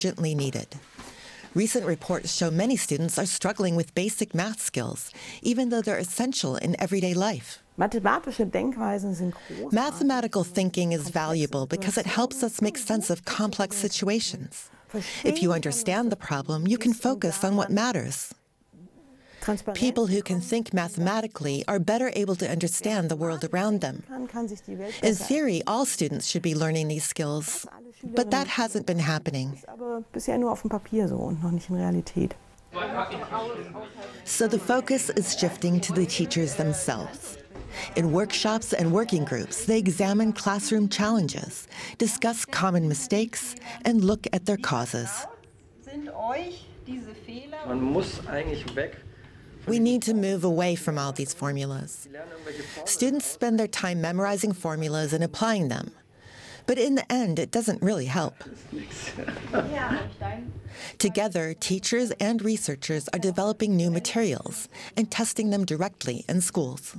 urgently needed. Recent reports show many students are struggling with basic math skills, even though they're essential in everyday life. Mathematical thinking is valuable because it helps us make sense of complex situations. If you understand the problem, you can focus on what matters. People who can think mathematically are better able to understand the world around them. In theory, all students should be learning these skills, but that hasn't been happening. So the focus is shifting to the teachers themselves. In workshops and working groups, they examine classroom challenges, discuss common mistakes, and look at their causes. We need to move away from all these formulas. Students spend their time memorizing formulas and applying them. But in the end, it doesn't really help. Together, teachers and researchers are developing new materials and testing them directly in schools.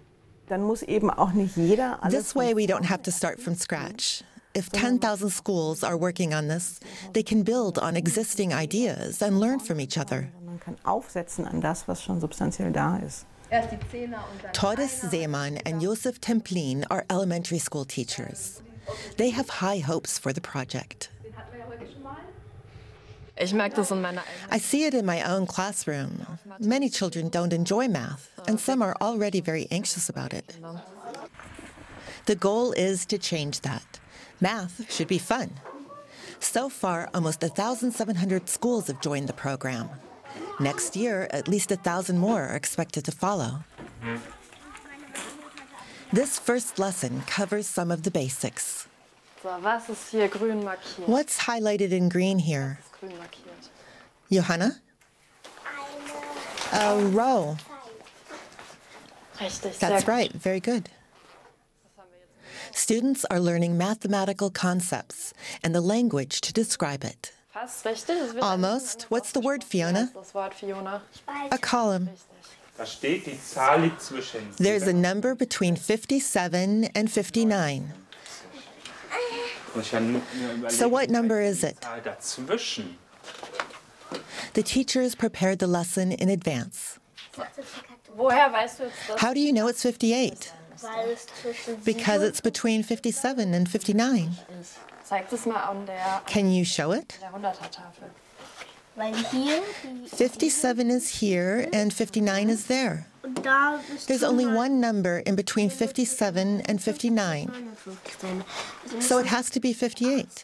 This way, we don't have to start from scratch. If 10,000 schools are working on this, they can build on existing ideas and learn from each other. Toris Seemann and Josef Templin are elementary school teachers. They have high hopes for the project. I see it in my own classroom. Many children don't enjoy math, and some are already very anxious about it. The goal is to change that. Math should be fun. So far, almost 1,700 schools have joined the program. Next year, at least 1,000 more are expected to follow. This first lesson covers some of the basics. What's highlighted in green here? Johanna? A row. That's right, very good. Students are learning mathematical concepts and the language to describe it. Almost. What's the word, Fiona? A column. There's a number between 57 and 59. So what number is it? The teachers prepared the lesson in advance. How do you know it's 58? Because it's between 57 and 59. Can you show it? 57 is here and 59 is there. There's only one number in between 57 and 59. So it has to be 58.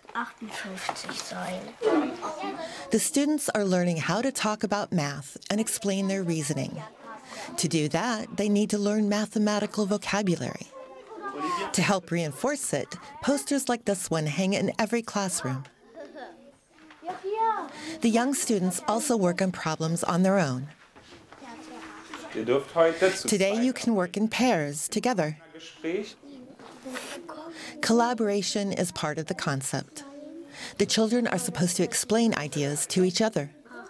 The students are learning how to talk about math and explain their reasoning. To do that, they need to learn mathematical vocabulary. To help reinforce it, posters like this one hang in every classroom. The young students also work on problems on their own. Today you can work in pairs together. Collaboration is part of the concept. The children are supposed to explain ideas to each other.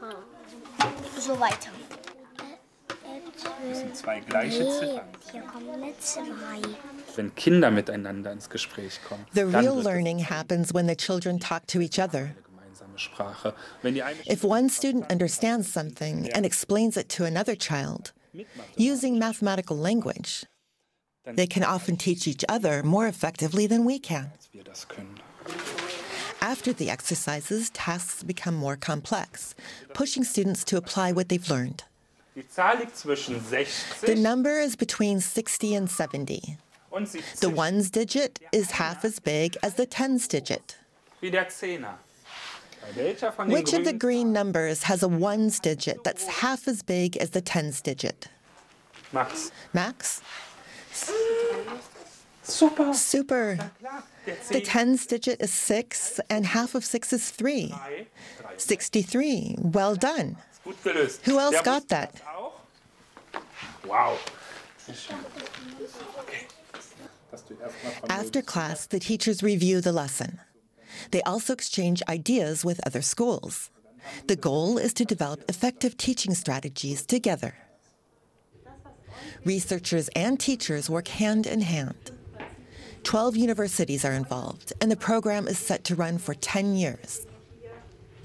The real learning happens when the children talk to each other. If one student understands something and explains it to another child, using mathematical language, they can often teach each other more effectively than we can. After the exercises, tasks become more complex, pushing students to apply what they've learned. The number is between 60 and 70. The ones digit is half as big as the tens digit. Which of the green numbers has a ones digit that's half as big as the tens digit? Max. Max? Super. The tens digit is 6, and half of 6 is 3. 63. Well done. Who else got that? Wow. After class, the teachers review the lesson. They also exchange ideas with other schools. The goal is to develop effective teaching strategies together. Researchers and teachers work hand in hand. 12 universities are involved, and the program is set to run for 10 years.